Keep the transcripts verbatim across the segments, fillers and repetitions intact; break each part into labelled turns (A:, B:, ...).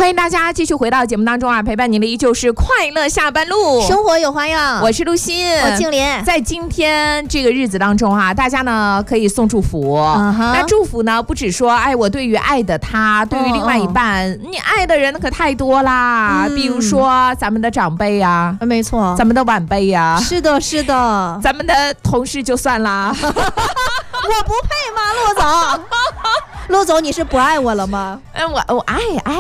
A: 欢迎大家继续回到节目当中啊，陪伴您的依旧是快乐下班路，
B: 生活有花样。
A: 我是陆欣，
B: 我庆莲。
A: 在今天这个日子当中啊，大家呢可以送祝福。Uh-huh. 那祝福呢，不只说哎，我对于爱的他，对于另外一半， oh, oh. 你爱的人可太多啦。嗯、比如说咱们的长辈呀、
B: 啊，没错，
A: 咱们的晚辈呀，
B: 是的，是的，
A: 咱们的同事就算啦。
B: 我不配吗，陆总？陆总，你是不爱我了吗？
A: 嗯，我我爱爱，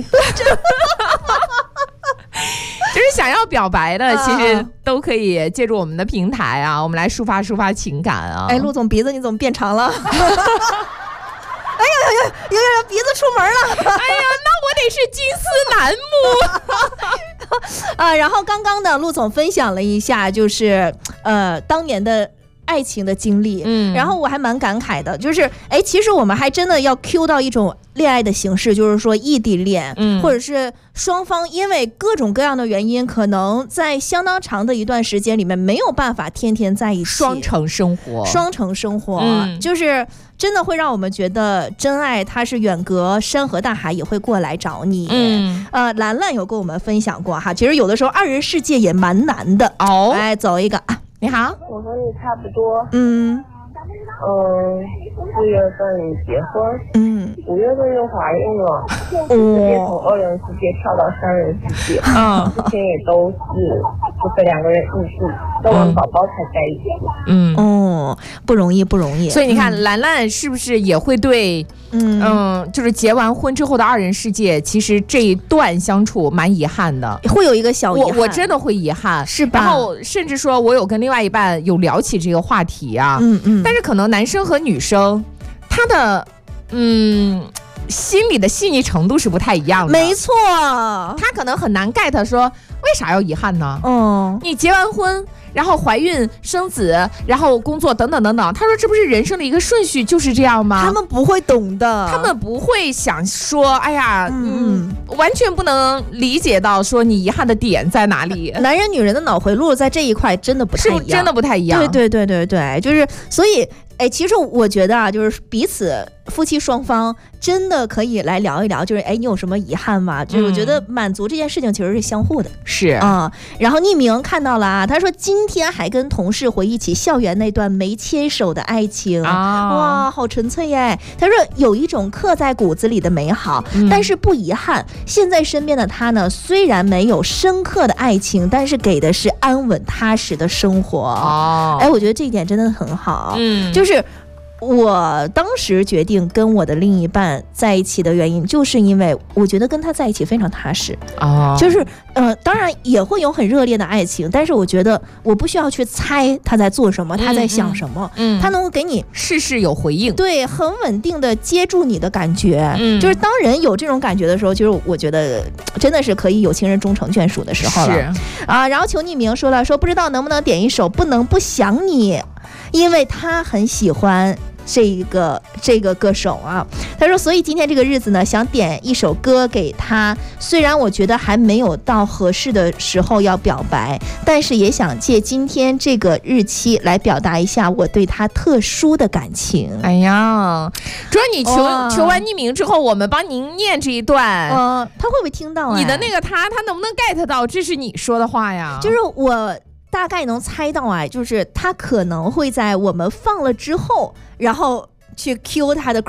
A: 就是想要表白的，其实都可以借助我们的平台啊，我们来抒发抒发情感啊。
B: 哎，陆总鼻子你怎么变长了？哎呀呀呀，有点鼻子出门了。
A: 哎呀，那我得是金丝楠木
B: 啊。然后刚刚呢，陆总分享了一下，就是呃当年的爱情的经历，嗯，然后我还蛮感慨的，就是哎，其实我们还真的要 Q 到一种恋爱的形式，就是说异地恋，嗯，或者是双方因为各种各样的原因，可能在相当长的一段时间里面没有办法天天在一起，
A: 双城生活，
B: 双城生活，嗯，就是真的会让我们觉得真爱它是远隔山河大海也会过来找你。嗯，呃，兰兰有跟我们分享过哈，其实有的时候二人世界也蛮难的哦。来走一个啊。你好，
C: 我和你差不多，
B: 嗯
C: 嗯，四月份结婚，
B: 嗯，
C: 五月份就怀孕了，直接从二人世界跳到三人世界，嗯，之前也都是就是两个人异地，生完宝宝才在一起，
B: 嗯哦，不容易不容易。
A: 所以你看，嗯、兰兰是不是也会对？嗯嗯，就是结完婚之后的二人世界，其实这一段相处蛮遗憾的，
B: 会有一个小遗憾。
A: 我我真的会遗憾，
B: 是吧？
A: 然后甚至说我有跟另外一半有聊起这个话题啊，嗯嗯，但是可能男生和女生他的嗯心里的细腻程度是不太一样的。
B: 没错，
A: 他可能很难 get 说为啥要遗憾呢？
B: 嗯，
A: 你结完婚。然后怀孕生子，然后工作等等等等，他说这不是人生的一个顺序就是这样吗？
B: 他们不会懂的，
A: 他们不会想说哎呀嗯, 嗯完全不能理解到说你遗憾的点在哪里。
B: 男人女人的脑回路在这一块真的不太一样，
A: 是真的不太一样。
B: 对对对对对，就是所以哎，其实我觉得啊，就是彼此夫妻双方真的可以来聊一聊，就是哎，你有什么遗憾吗？就是我觉得满足这件事情其实是相互的，
A: 是
B: 啊、嗯。然后匿名看到了啊，他说今天还跟同事回忆起校园那段没牵手的爱情啊，哇，好纯粹耶。他说有一种刻在骨子里的美好，嗯、但是不遗憾。现在身边的他呢，虽然没有深刻的爱情，但是给的是安稳踏实的生活。哦，哎，我觉得这一点真的很好，嗯，就是。我当时决定跟我的另一半在一起的原因，就是因为我觉得跟他在一起非常踏实啊，就是呃，当然也会有很热烈的爱情，但是我觉得我不需要去猜他在做什么，他在想什么，嗯，他能够给你
A: 事事有回应，
B: 对，很稳定的接住你的感觉，嗯，就是当人有这种感觉的时候，就是我觉得真的是可以有情人终成眷属的时候了，是啊。然后求匿名说了，说不知道能不能点一首《不能不想你》，因为他很喜欢。这一个这个歌手啊，他说，所以今天这个日子呢，想点一首歌给他。虽然我觉得还没有到合适的时候要表白，但是也想借今天这个日期来表达一下我对他特殊的感情。
A: 哎呀，主要你求、哦、求完匿名之后，我们帮您念这一段，
B: 呃，他会不会听到、哎？
A: 你的那个他，他能不能 get 到这是你说的话呀？
B: 就是我。大概能猜到啊，就是他可能会在我们放了之后，然后去 cue 他的